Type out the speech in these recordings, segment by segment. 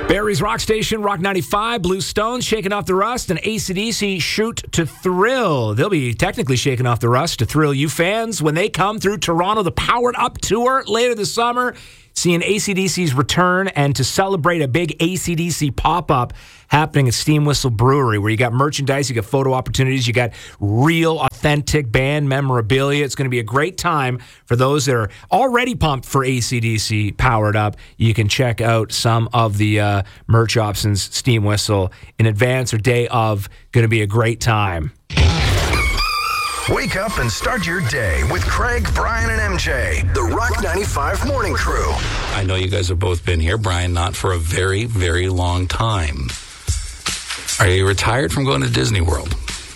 Barrie's Rock Station, Rock 95, Blue Stones shaking off the rust, and AC/DC Shoot to Thrill. They'll be technically shaking off the rust to thrill you fans when they come through Toronto, the Powered Up Tour later this summer, seeing AC/DC's return, and to celebrate a big AC/DC pop-up happening at Steam Whistle Brewery, where you got merchandise, you got photo opportunities, you got real, authentic band memorabilia. It's going to be a great time for those that are already pumped for AC/DC Powered Up. You can check out some of the merch options, Steam Whistle, in advance or day of. Going to be a great time. Wake up and start your day with Craig, Brian, and MJ, the Rock 95 Morning Crew. I know you guys have both been here, Brian, not for a very, very long time. Are you retired from going to Disney World?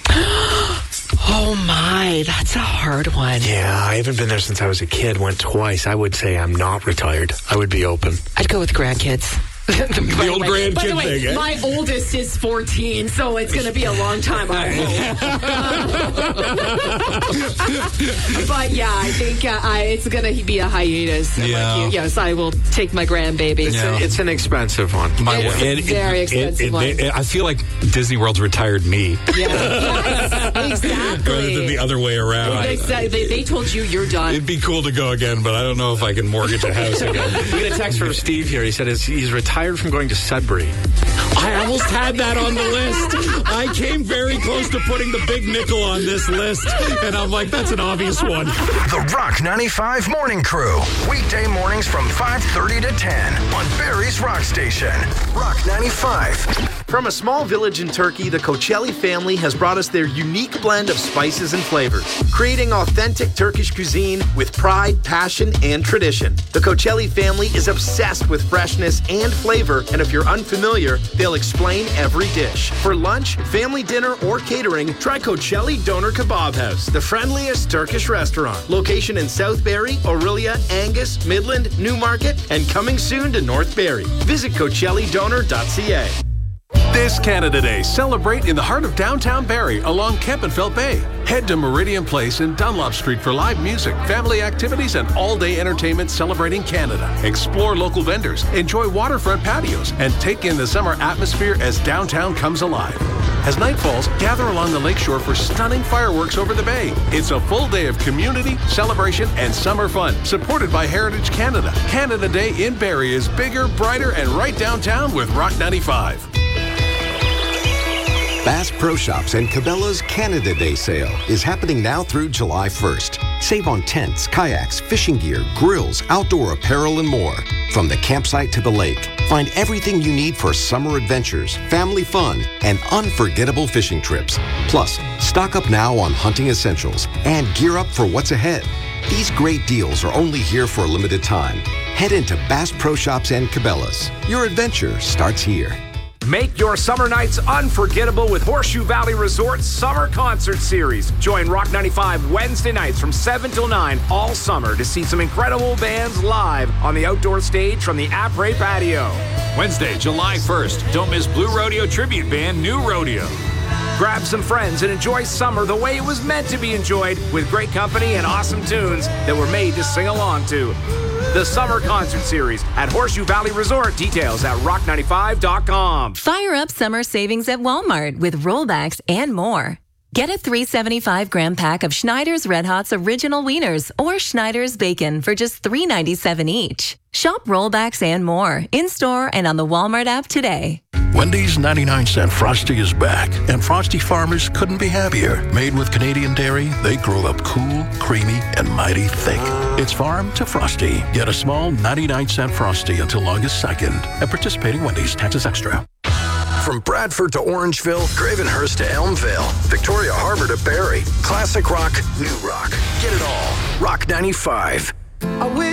Oh my, that's a hard one. Yeah, I haven't been there since I was a kid. Went twice. I would say I'm not retired. I would be open. I'd go with grandkids. The old grandkid thing, eh? My oldest is 14, so it's going to be a long time, I hope. But yeah, I think it's going to be a hiatus. Yeah. Like yes, I will take my grandbaby. Yeah. It's an expensive one. It's a very expensive one. I feel like Disney World's retired me. Yeah. Yes, exactly. Rather than the other way around. Exactly. They told you you're done. It'd be cool to go again, but I don't know if I can mortgage a house again. We get a text from Steve here. He said he's retired from going to Sudbury. I almost had that on the list. I came very close to putting the big nickel on this list, and I'm like, that's an obvious one. The Rock 95 Morning Crew. Weekday mornings from 5:30 to 10 on Barrie's Rock Station. Rock 95. From a small village in Turkey, the Koçelli family has brought us their unique blend of spices and flavors, creating authentic Turkish cuisine with pride, passion, and tradition. The Koçelli family is obsessed with freshness and flavor, and if you're unfamiliar, they'll explain every dish. For lunch, family dinner, or catering, try Koçelli Doner Kebab House, the friendliest Turkish restaurant. Location in South Barrie, Orillia, Angus, Midland, Newmarket, and coming soon to North Barrie. Visit CoçelliDoner.ca. This Canada Day, celebrate in the heart of downtown Barrie along Kempenfelt Bay. Head to Meridian Place in Dunlop Street for live music, family activities, and all-day entertainment celebrating Canada. Explore local vendors, enjoy waterfront patios, and take in the summer atmosphere as downtown comes alive. As night falls, gather along the lakeshore for stunning fireworks over the bay. It's a full day of community, celebration, and summer fun, supported by Heritage Canada. Canada Day in Barrie is bigger, brighter, and right downtown with Rock 95. Bass Pro Shops and Cabela's Canada Day sale is happening now through July 1st. Save on tents, kayaks, fishing gear, grills, outdoor apparel, and more. From the campsite to the lake, find everything you need for summer adventures, family fun, and unforgettable fishing trips. Plus, stock up now on hunting essentials and gear up for what's ahead. These great deals are only here for a limited time. Head into Bass Pro Shops and Cabela's. Your adventure starts here. Make your summer nights unforgettable with Horseshoe Valley Resort's Summer Concert Series. Join Rock 95 Wednesday nights from 7 till 9 all summer to see some incredible bands live on the outdoor stage from the Après Patio. Wednesday, July 1st. Don't miss Blue Rodeo tribute band New Rodeo. Grab some friends and enjoy summer the way it was meant to be enjoyed, with great company and awesome tunes that were made to sing along to. The Summer Concert Series at Horseshoe Valley Resort. Details at rock95.com. Fire up summer savings at Walmart with rollbacks and more. Get a 375-gram pack of Schneider's Red Hot's Original Wieners or Schneider's Bacon for just $3.97 each. Shop rollbacks and more in-store and on the Walmart app today. Wendy's 99-cent Frosty is back, and Frosty farmers couldn't be happier. Made with Canadian dairy, they grow up cool, creamy, and mighty thick. It's farm to Frosty. Get a small 99-cent Frosty until August 2nd at participating Wendy's. Taxes extra. From Bradford to Orangeville, Gravenhurst to Elmvale, Victoria Harbor to Barrie, classic rock, new rock. Get it all. Rock 95.